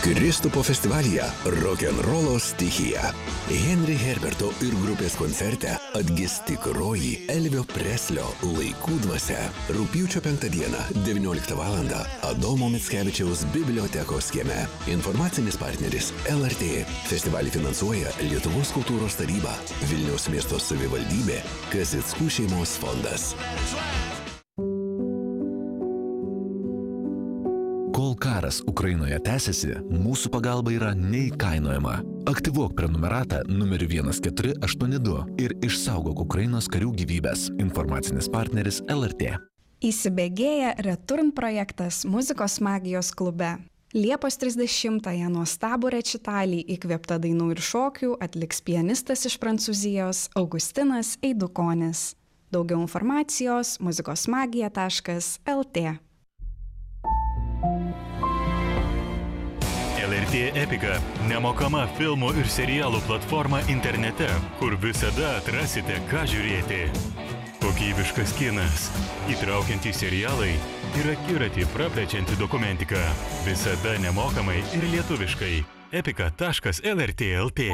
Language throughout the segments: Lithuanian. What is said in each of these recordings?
Kristupo festivalyje rokenrolo stichija. Henry Herberto ir grupės koncerte atgis tikroji Elvio Preslio laikų dvasia. Rugpjūčio 5 dieną, 19 val. Adomo Mickevičiaus bibliotekos kieme. Informacinis partneris LRT. Festivalį finansuoja Lietuvos kultūros taryba, Vilniaus miesto savivaldybė, Kasickų šeimos fondas. Kol karas Ukrainoje tęsiasi, mūsų pagalba yra neįkainojama. Aktyvuok prenumeratą numeriu 1482 ir išsaugok Ukrainos karių gyvybės. Informacinis partneris LRT. Įsibėgėja Return projektas muzikos magijos klube. Liepos 30-ąją nuostabų rečitalį įkvėpta dainų ir šokių atliks pianistas iš Prancūzijos Augustinas Eidukonis. Daugiau informacijos muzikosmagija.lt. LRT Epika – nemokama filmų ir serialų platforma internete, kur visada atrasite, ką žiūrėti. Kokybiškas kinas, įtraukiantys serialai ir akiratį praplečianti dokumentika. Visada nemokamai ir lietuviškai. epika.lrt.lt.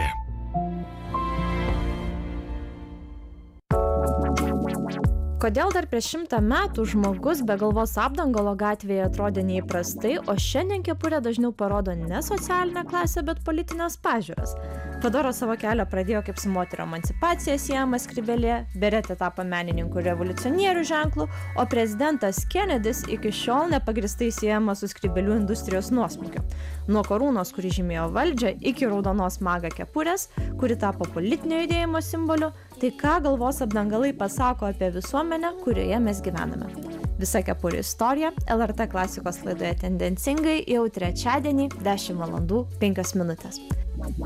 Kodėl dar prieš 100 metų žmogus be galvos apdangalo gatvėje atrodė neįprastai, o šiandien kepurė dažniau parodo ne socialinę klasę, bet politinės pažiūras? Fedora savo kelią pradėjo kaip su moterų emancipacija siejama skrybėlė, Beretė tapo menininkų revoliucionierių ženklų, o prezidentas Kennedys iki šiol nepagristai siejama su skrybėlių industrijos nuosmukiu. Nuo karūnos, kuri žymėjo valdžią, iki raudonos maga kepurės, kuri tapo politinio judėjimo simboliu, tai ką galvos apdangalai pasako apie visuomenę, kurioje mes gyvename. Visa kepurių istorija LRT klasikos laidoje Tendencingai jau trečiadienį 10 val. 5 min.